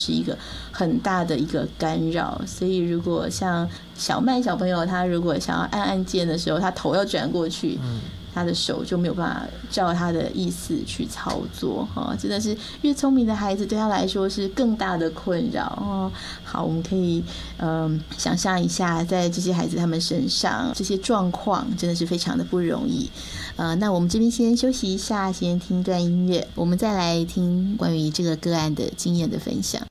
是一个很大的一个干扰。所以如果像小麦小朋友，他如果想要按键的时候，他头要转过去，他的手就没有办法照他的意思去操作，真的是越聪明的孩子对他来说是更大的困扰。好，我们可以想象一下，在这些孩子他们身上这些状况真的是非常的不容易。那我们这边先休息一下，先听段音乐，我们再来听关于这个个案的经验的分享。